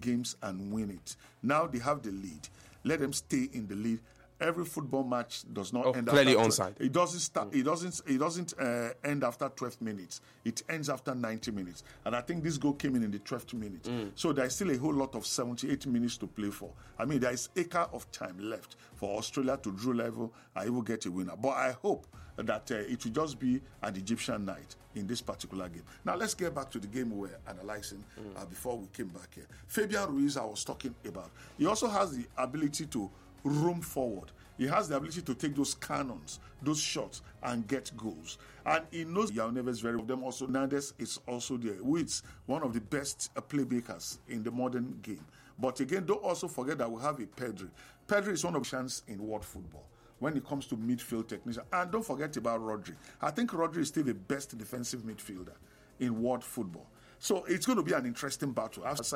games and win it. Now they have the lead. Let them stay in the lead. Every football match does not end clearly after onside. It doesn't start. It doesn't end after 12 minutes. It ends after 90 minutes. And I think this goal came in the 12th minute. So there's still a whole lot of 78 minutes to play for. I mean, there is acre of time left for Australia to draw level and even get a winner. But I hope that it will just be an Egyptian night in this particular game. Now let's get back to the game we were analyzing before we came back here. Fabian Ruiz, I was talking about. He also has the ability to roam forward. He has the ability to take those cannons, those shots, and get goals. And he knows João Neves very well. Them also, Nandez is also there, who is one of the best playmakers in the modern game. But again, don't also forget that we have a Pedri. Pedri is one of the champs in world football when it comes to midfield technician. And don't forget about Rodri. I think Rodri is still the best defensive midfielder in world football. So it's going to be an interesting battle.